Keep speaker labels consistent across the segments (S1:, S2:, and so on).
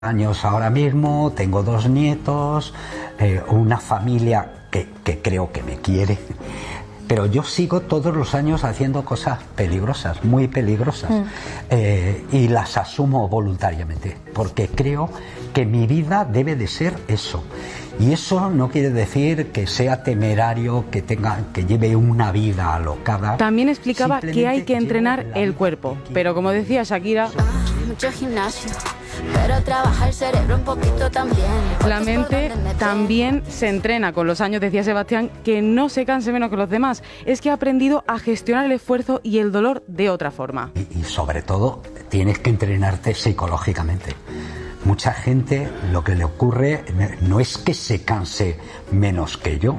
S1: años ahora mismo, tengo 2 nietos, una familia que creo que me quiere, pero yo sigo todos los años haciendo cosas peligrosas, muy peligrosas, y las asumo voluntariamente, porque creo que mi vida debe de ser eso. Y eso no quiere decir que sea temerario, que lleve una vida alocada.
S2: También explicaba que hay que entrenar el cuerpo, pero como decía Shakira,
S3: mucho gimnasio, pero trabaja el cerebro un poquito también.
S2: La mente también se entrena con los años, decía Sebastián, que no se canse menos que los demás. Es que ha aprendido a gestionar el esfuerzo y el dolor de otra forma.
S1: Y sobre todo, tienes que entrenarte psicológicamente. Mucha gente lo que le ocurre no es que se canse menos que yo,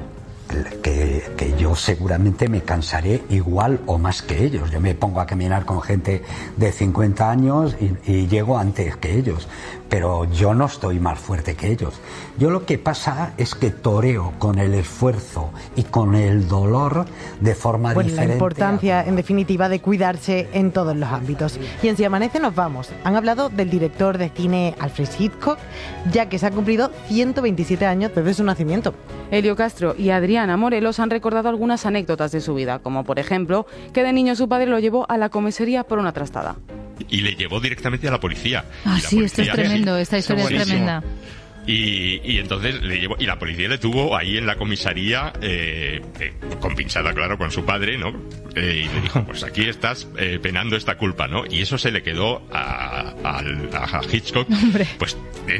S1: que yo seguramente me cansaré igual o más que ellos. Yo me pongo a caminar con gente de 50 años y llego antes que ellos, pero yo no estoy más fuerte que ellos. Yo lo que pasa es que toreo con el esfuerzo y con el dolor de forma diferente.
S4: La importancia, en definitiva, de cuidarse en todos los ámbitos. Y en Si Amanece nos vamos. Han hablado del director de cine Alfred Hitchcock, ya que se han cumplido 127 años desde su nacimiento.
S2: Elio Castro y Adriana Morelos han recordado algunas anécdotas de su vida, como por ejemplo, que de niño su padre lo llevó a la comisaría por una trastada.
S5: Y le llevó directamente a la policía.
S6: Ah, sí, esto es tremendo, esta historia es tremenda.
S5: Y entonces le llevó, y la policía le tuvo ahí en la comisaría, compinchada, claro, con su padre, ¿no? Y le dijo, pues aquí estás penando esta culpa, ¿no? Y eso se le quedó a Hitchcock, pues,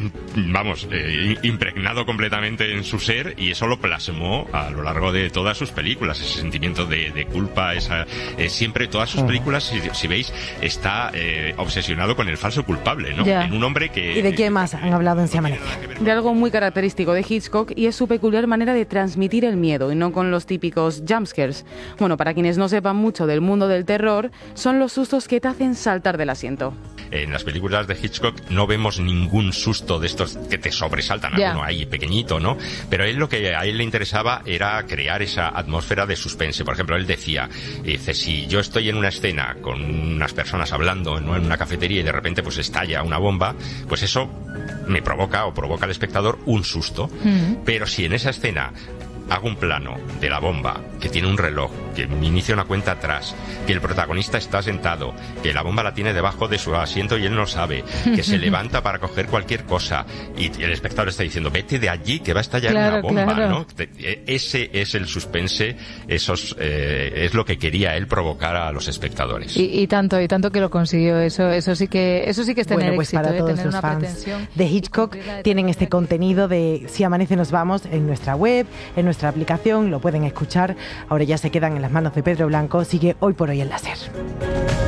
S5: impregnado completamente en su ser, y eso lo plasmó a lo largo de todas sus películas, ese sentimiento de culpa, siempre todas sus películas, si veis, está obsesionado con el falso culpable, ¿no? En un hombre que...
S4: ¿Y de qué más han hablado en Si Amanece?
S2: De algo muy característico de Hitchcock, y es su peculiar manera de transmitir el miedo, y no con los típicos jumpscares. Bueno, para quienes no sepan mucho del mundo del terror, son los sustos que te hacen saltar del asiento.
S5: En las películas de Hitchcock no vemos ningún susto de estos que te sobresaltan, alguno ahí pequeñito, ¿no? Pero lo que a él le interesaba era crear esa atmósfera de suspense. Por ejemplo, él dice, si yo estoy en una escena con unas personas hablando, ¿no?, en una cafetería, y de repente pues estalla una bomba, pues eso me provoca al espectador un susto. Pero si en esa escena hago un plano de la bomba, que tiene un reloj, que inicia una cuenta atrás, que el protagonista está sentado, que la bomba la tiene debajo de su asiento y él no sabe, que se levanta para coger cualquier cosa, y el espectador está diciendo, vete de allí que va a estallar una bomba, ¿no? Ese es el suspense, es lo que quería él provocar a los espectadores.
S6: Y tanto que lo consiguió, eso sí que es tener
S4: pues
S6: éxito,
S4: para todos
S6: tener
S4: los
S6: una
S4: fans
S6: pretensión
S4: de Hitchcock tienen este contenido de Si Amanece nos vamos en nuestra web, en nuestra aplicación, lo pueden escuchar. Ahora ya se quedan en las manos de Pedro Blanco. Sigue Hoy por Hoy en la SER.